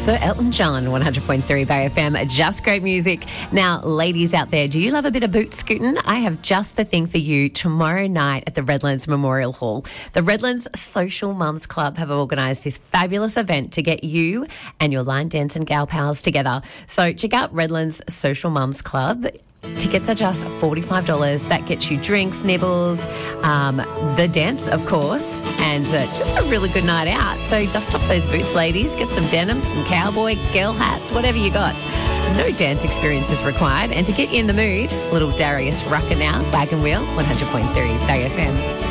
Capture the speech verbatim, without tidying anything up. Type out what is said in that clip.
Sir Elton John, one hundred point three Bay F M, just great music. Now, ladies out there, do you love a bit of boot scooting? I have just the thing for you tomorrow night at the Redlands Memorial Hall. The Redlands Social Mums Club have organised this fabulous event to get you and your line dance and gal pals together. So check out Redlands Social Mums Club. Tickets are just forty-five dollars. That gets you drinks, nibbles, um, the dance, of course, and uh, just a really good night out. So dust off those boots, ladies. Get some denim, some cowboy, girl hats, whatever you got. No dance experience is required. And to get you in the mood, little Darius Rucker now, Wagon Wheel, one hundred point three Bay F M.